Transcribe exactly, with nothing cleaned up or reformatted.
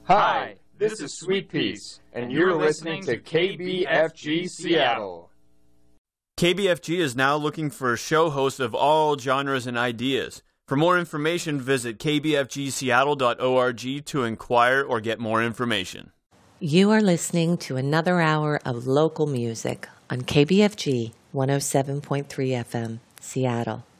Hi, this is Sweet Peace, and you're listening to K B F G Seattle. K B F G is now looking for a show host of all genres and ideas. For more information, visit k b f g seattle dot org to inquire or get more information. You are listening to another hour of local music on K B F G one oh seven point three F M, Seattle.